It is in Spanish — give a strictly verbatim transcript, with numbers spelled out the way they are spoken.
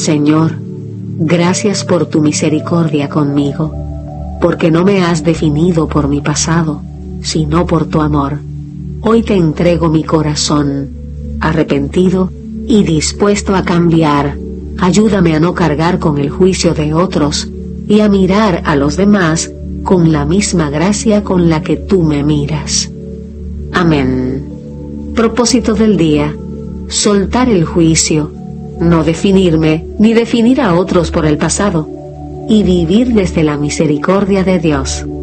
Señor, gracias por tu misericordia conmigo, porque no me has definido por mi pasado, sino por tu amor. Hoy te entrego mi corazón, arrepentido y dispuesto a cambiar. Ayúdame a no cargar con el juicio de otros y a mirar a los demás con la misma gracia con la que tú me miras. Amén. Propósito del día: soltar el juicio, no definirme ni definir a otros por el pasado, y vivir desde la misericordia de Dios.